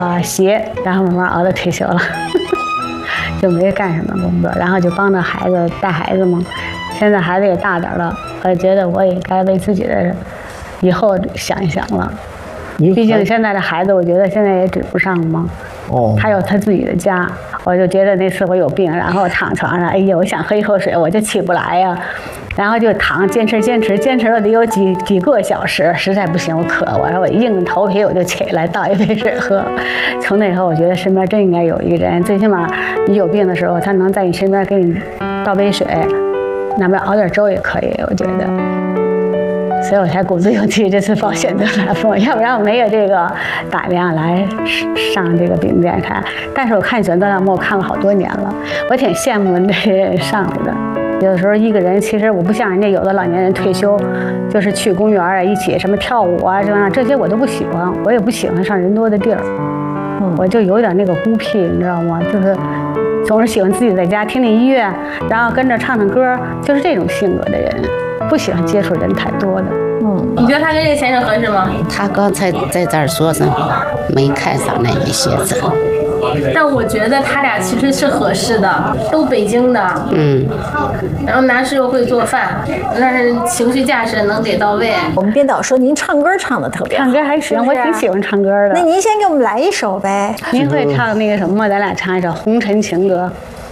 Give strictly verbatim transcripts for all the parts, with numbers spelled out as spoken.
啊鞋，然后慢慢熬到退休了，就没干什么工作，然后就帮着孩子带孩子嘛。现在孩子也大点了，我觉得我也该为自己的以后想一想了。毕竟现在的孩子，我觉得现在也追不上嘛。哦，他有他自己的家，我就觉得那次我有病，然后躺床上，哎呀，我想喝一口水，我就起不来呀，然后就躺，坚持坚持坚持了得有几几个小时，实在不行我渴，我说我硬着头皮我就起来倒一杯水喝。从那以后，我觉得身边真应该有一个人，最起码你有病的时候，他能在你身边给你倒杯水，哪怕熬点粥也可以，我觉得。所以我才鼓足勇气这次报选择来报，要不然我没有这个胆量来上这个北京电视台。但是我看选择栏目，我看了好多年了，我挺羡慕那些人上来的。有的时候一个人，其实我不像人家有的老年人退休，就是去公园啊，一起什么跳舞啊，这样这些我都不喜欢，我也不喜欢上人多的地儿，我就有点那个孤僻，你知道吗？就是总是喜欢自己在家听听音乐，然后跟着唱唱歌，就是这种性格的人。不喜欢接触人太多的。 嗯，你觉得他跟这个先生合适吗？ 他刚才在这儿说呢，没看上那一些子。 但我觉得他俩其实是合适的，都北京的。嗯。然后男士又会做饭，但是情绪价值能给到位。 我们编导说您唱歌唱得特别好， 唱歌还行，我挺喜欢唱歌的。 那您先给我们来一首呗。 您会唱那个什么？咱俩唱一首《红尘情歌》。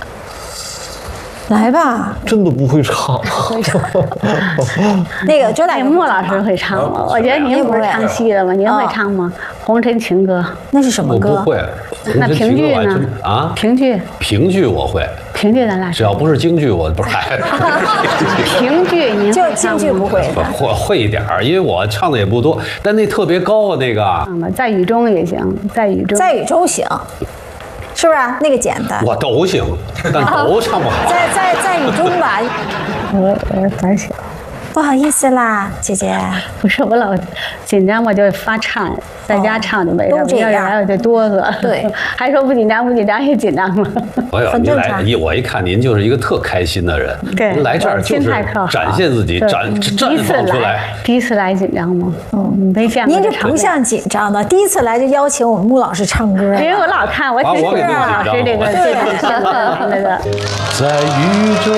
来吧， 真的不会唱。 那个周大莫老师会唱吗？我觉得您不是唱戏的吗？您会唱吗？《红尘情歌》 那是什么歌？ 我不会。 那评剧呢？ 啊， 评剧。 评剧我会。 评剧咱俩只要不是京剧，我不是。 评剧您就京剧不会。 会会一点儿，因为我唱的也不多，但那特别高啊，那个。 唱的在雨中也行，在雨中。 在雨中行。是不是啊？那个简单， 我都行，但都唱不好。 在在在雨中吧， 我我反省。 不好意思啦，姐姐。 不是我老紧张，我就发颤，在家唱就没事， 都这样， 还有这哆嗦。 对， 还说不紧张不紧张也紧张了。 哎呦，您来一我一看您就是一个特开心的人， 对， 您来这儿就是展现自己，展绽放出来。 第一次来紧张吗？嗯，没见过。 您这不像紧张的，第一次来就邀请我们穆老师唱歌。 因为我老看，我挺喜欢穆老师这个这个这个。 在雨中。